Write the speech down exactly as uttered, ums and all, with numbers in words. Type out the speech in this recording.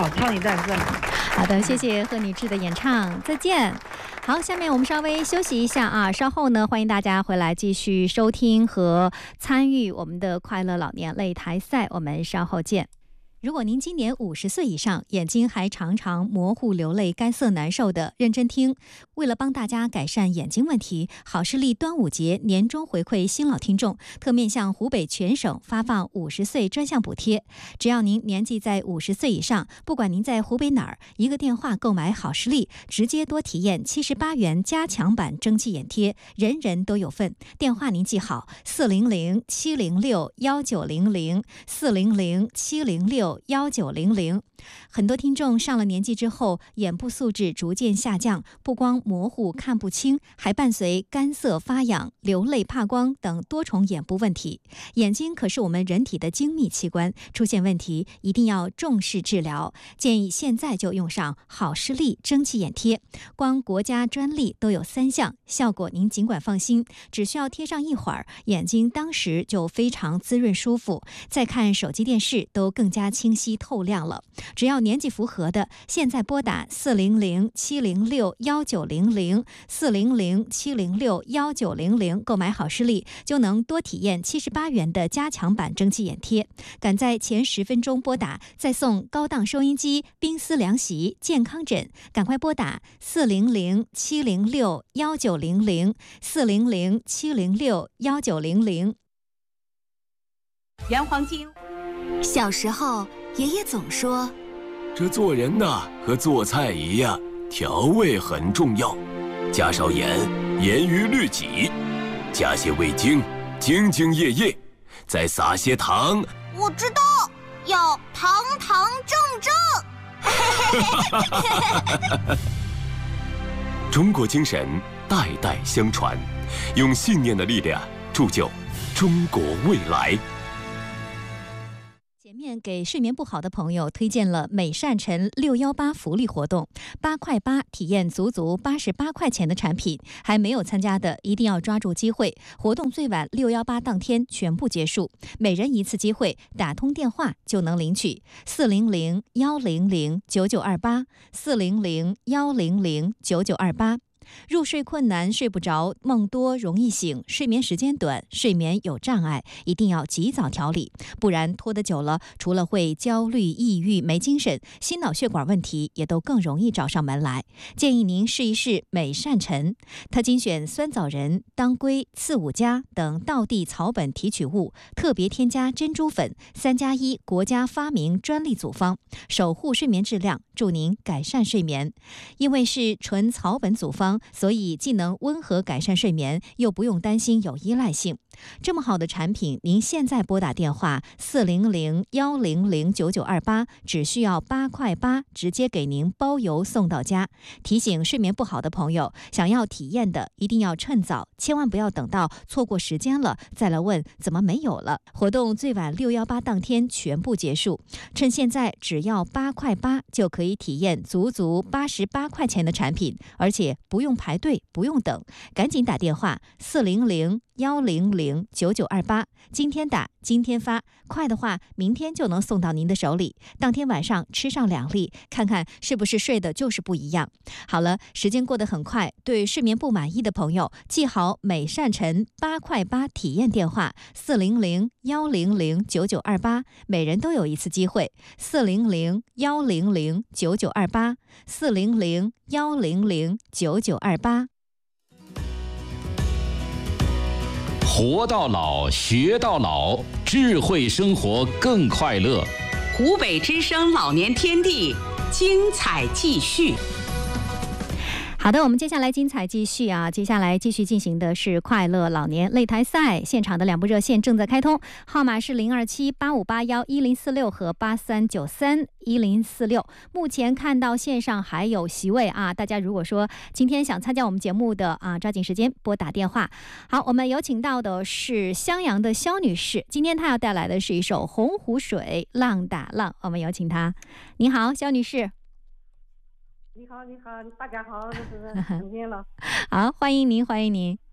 哦，超女战士。 好的，谢谢贺女士的演唱，再见。好，下面我们稍微休息一下啊，稍后呢，欢迎大家回来继续收听和参与我们的快乐老年擂台赛，我们稍后见。如果您今年五十岁以上，眼睛还常常模糊流泪、干涩难受的，认真听。为了帮大家改善眼睛问题，好视力端午节年终回馈新老听众，特面向湖北全省发放五十岁专项补贴。只要您年纪在五十岁以上，不管您在湖北哪儿，一个电话购买好视力，直接多体验七十八元加强版蒸汽眼贴，人人都有份。电话您记好：四零零七零六幺九零零，四零零七零六幺九零零。很多听众上了年纪之后，眼部素质逐渐下降，不光模糊看不清，还伴随干涩发痒、流泪怕光等多重眼部问题。眼睛可是我们人体的精密器官，出现问题一定要重视治疗。建议现在就用上好视力蒸汽眼贴，光国家专利都有三项，效果您尽管放心，只需要贴上一会儿，眼睛当时就非常滋润舒服，再看手机电视都更加清晰透亮了。只要年纪符合的，现在拨打四零零七零六幺九零零，四零零七零六幺九零零购买好视力，就能多体验七十八元的加强版蒸汽眼贴。赶在前十分钟拨打，再送高档收音机、冰丝凉席、健康枕。赶快拨打四零零七零六幺九零零，四零零七零六幺九零零。 原黄金。 小时候，爷爷总说， 这做人呐，和做菜一样，调味很重要。加少盐，严于律己；加些味精，兢兢业业；再撒些糖。 我知道，要堂堂正正。 中国精神代代相传，用信念的力量铸就中国未来。 前面给睡眠不好的朋友推荐了美善晨六幺八福利活动，八块八体验足足八十八块钱的产品，还没有参加的一定要抓住机会，活动最晚六幺八当天全部结束，每人一次机会，打通电话就能领取。四零零幺零零九九二八，四零零幺零零九九二八。入睡困难、睡不着、梦多、容易醒、睡眠时间短、睡眠有障碍，一定要及早调理，不然拖得久了，除了会焦虑、抑郁、没精神，心脑血管问题也都更容易找上门来。建议您试一试美善晨，它精选酸枣仁、当归、刺五加等道地草本提取物，特别添加珍珠粉，三加一国家发明专利组方，守护睡眠质量，助您改善睡眠。因为是纯草本组方，所以既能温和改善睡眠，又不用担心有依赖性。这么好的产品，您现在拨打电话四零零幺零零九九二八，只需要八块八，直接给您包邮送到家。提醒睡眠不好的朋友，想要体验的一定要趁早，千万不要等到错过时间了再来问怎么没有了。活动最晚六幺八当天全部结束，趁现在只要八块八就可以体验足足八十八块钱的产品，而且不用排队，不用等，赶紧打电话四零零幺零零九九二八，今天打今天发，快的话明天就能送到您的手里。当天晚上吃上两粒，看看是不是睡的就是不一样。好了，时间过得很快，对睡眠不满意的朋友，记好美善晨八块八体验电话四零零幺零零九九二八，每人都有一次机会。四零零幺零零九九二八，四零零幺零零九九二八。 活到老，学到老，智慧生活更快乐。 湖北之声老年天地，精彩继续。 好的，我们接下来精彩继续啊！接下来继续进行的是快乐老年擂台赛，现场的两部热线正在开通，号码是零二七八五八幺一零四六和八三九三一零四六。目前看到线上还有席位啊，大家如果说今天想参加我们节目的啊，抓紧时间拨打电话。好，我们有请到的是襄阳的肖女士，今天她要带来的是一首《洪湖水浪打浪》，我们有请她。你好，肖女士。 你好，你好，大家好，这是重新了。 好，欢迎您，欢迎您。